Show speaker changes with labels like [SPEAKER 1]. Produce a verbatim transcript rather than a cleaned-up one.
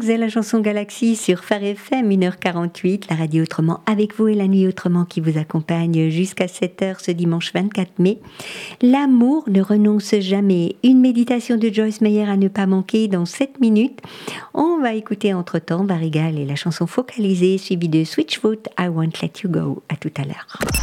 [SPEAKER 1] c'est la chanson Galaxy sur Phare F M, une heure quarante-huit, la radio autrement avec vous et la nuit autrement qui vous accompagne jusqu'à sept heures ce dimanche vingt-quatre mai. L'amour ne renonce jamais. Une méditation de Joyce Meyer à ne pas manquer dans sept minutes. On va écouter entre-temps Barrigal et la chanson Focalisée suivie de Switchfoot, I Won't Let You Go. À tout à l'heure.